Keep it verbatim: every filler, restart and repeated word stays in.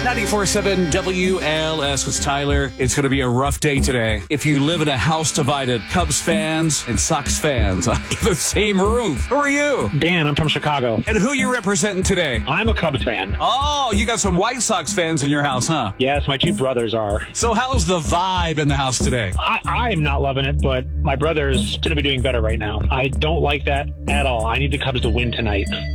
ninety-four point seven W L S with Tyler. It's going to be a rough day today. If you live in a house divided, Cubs fans and Sox fans under the same roof. Who are you? Dan, I'm from Chicago. And who are you representing today? I'm a Cubs fan. Oh, you got some White Sox fans in your house, huh? Yes, my two brothers are. So how's the vibe in the house today? I, I'm not loving it, but my brother's going to be doing better right now. I don't like that at all. I need the Cubs to win tonight.